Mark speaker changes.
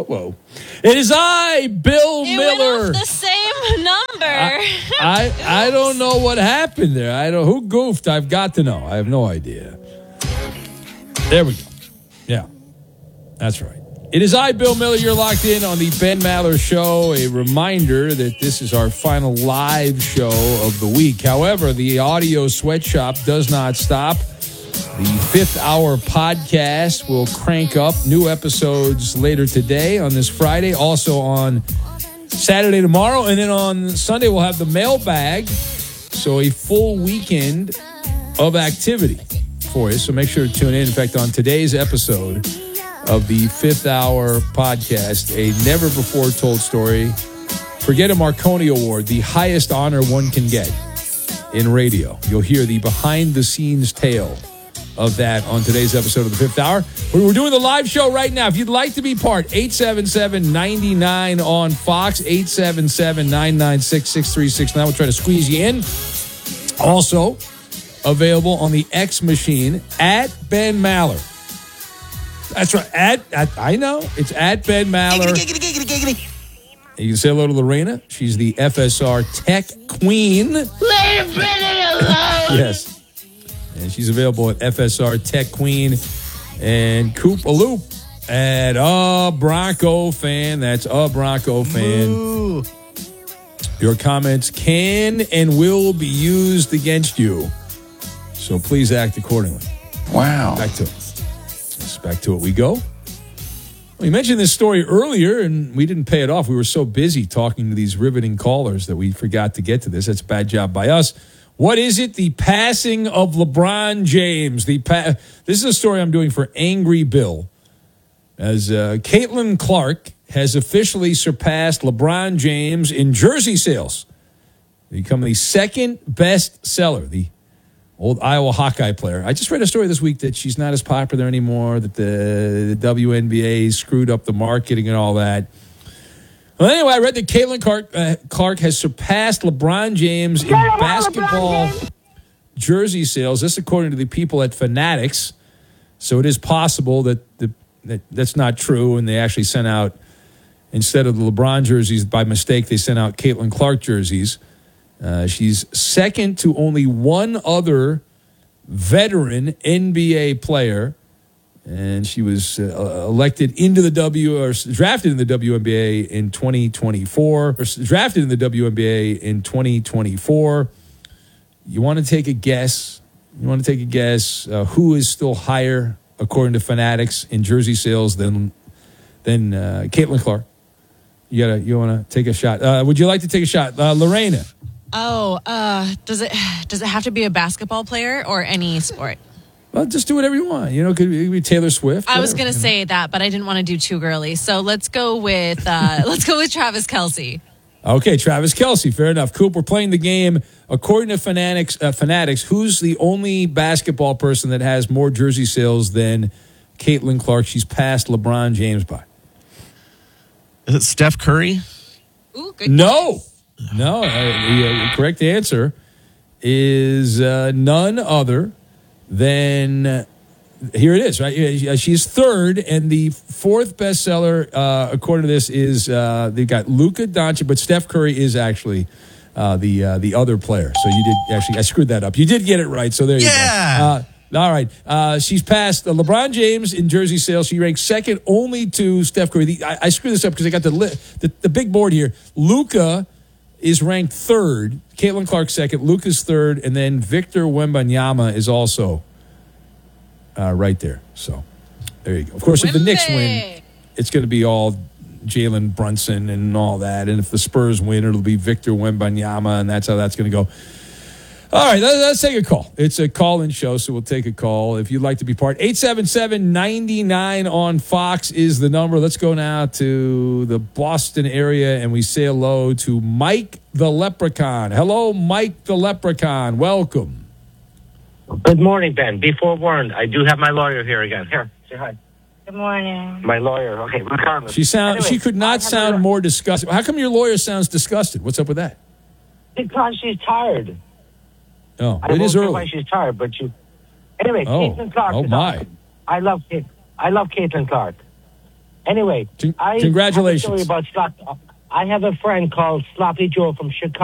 Speaker 1: whoa. It is I, Bill Miller.
Speaker 2: Went off the same number.
Speaker 1: I don't know what happened there. Who goofed. I've got to know. I have no idea. There we go. Yeah, that's right. It is I, Bill Miller. You're locked in on the Ben Maller Show. A reminder that this is our final live show of the week. However, the audio sweatshop does not stop. The fifth hour podcast will crank up new episodes later today on this Friday, also on Saturday tomorrow, and then on Sunday we'll have the mailbag. So a full weekend of activity for you. So make sure to tune in. In fact, on today's episode of the fifth hour podcast, a never before told story. Forget a Marconi Award, the highest honor one can get in radio. You'll hear the behind the scenes tale of that on today's episode of the fifth hour. We're doing the live show right now. If you'd like to be part, 877-99 on Fox, 877-996-6369. We'll try to squeeze you in. Also available on the X machine at Ben Maller. That's right. I know. It's at Ben Maller. You can say hello to Lorena. She's the FSR Tech Queen.
Speaker 2: Leave Brennan alone.
Speaker 1: Yes. And she's available at FSR Tech Queen. And Coop a Loop at A Bronco Fan. That's A Bronco Fan. Ooh. Your comments can and will be used against you. So please act accordingly.
Speaker 3: Wow.
Speaker 1: Back to it. Back to it we go. We mentioned this story earlier, and we didn't pay it off. We were so busy talking to these riveting callers that we forgot to get to this. That's a bad job by us. What is it? The passing of LeBron James. This is a story I'm doing for Angry Bill. As Caitlin Clark has officially surpassed LeBron James in jersey sales. Become the second best seller. The old Iowa Hawkeye player. I just read a story this week that she's not as popular anymore, that the WNBA screwed up the marketing and all that. Well, anyway, I read that Caitlin Clark has surpassed LeBron James in basketball jersey sales. This according to the people at Fanatics. So it is possible that that's not true, and they actually sent out, instead of the LeBron jerseys, by mistake, they sent out Caitlin Clark jerseys. She's second to only one other veteran NBA player, and she was drafted in the WNBA in 2024. You want to take a guess? Who is still higher, according to Fanatics, in jersey sales than Caitlin Clark? You want to take a shot? Would you like to take a shot, Lorena?
Speaker 2: Does it have to be a basketball player or any sport?
Speaker 1: Well, just do whatever you want. It could be Taylor Swift.
Speaker 2: I was going to say that, but I didn't want to do too girly. So let's go with Travis Kelce.
Speaker 1: Okay, Travis Kelce. Fair enough. Coop, we're playing the game. According to Fanatics, who's the only basketball person that has more jersey sales than Caitlin Clark? She's passed LeBron James by.
Speaker 3: Is it Steph Curry?
Speaker 2: Ooh, good.
Speaker 1: No. The correct answer is none other than, here it is, right? She's third, and the fourth bestseller, according to this, is they've got Luka Doncic, but Steph Curry is actually the other player. So you did actually, I screwed that up. You did get it right, so there you go. All right. She's passed LeBron James in jersey sales. She ranks second only to Steph Curry. I screwed this up because I got the big board here. Luka is ranked third. Caitlin Clark second. Luka's third. And then Victor Wembanyama is also right there. So there you go. Of course, if the Knicks win, it's going to be all Jalen Brunson and all that. And if the Spurs win, it'll be Victor Wembanyama, and that's how that's going to go. All right, let's take a call. It's a call-in show, so we'll take a call. If you'd like to be part, 877-99 on Fox is the number. Let's go now to the Boston area, and we say hello to Mike the Leprechaun. Hello, Mike the Leprechaun. Welcome.
Speaker 4: Good morning, Ben. Be forewarned, I do have my lawyer here again. Here, say hi.
Speaker 5: Good morning.
Speaker 4: My lawyer. Okay, regardless.
Speaker 1: She could not sound more disgusted. How come your lawyer sounds disgusted? What's up with that?
Speaker 4: Because she's tired.
Speaker 1: Oh,
Speaker 4: I
Speaker 1: it is
Speaker 4: won't say
Speaker 1: early.
Speaker 4: why she's tired, but she. Anyway, Caitlin Clark.
Speaker 1: Oh
Speaker 4: is
Speaker 1: my!
Speaker 4: awesome. I love Caitlin Clark, Anyway,
Speaker 1: Congratulations.
Speaker 4: I have a story about I have a friend called Sloppy Joe from Chicago.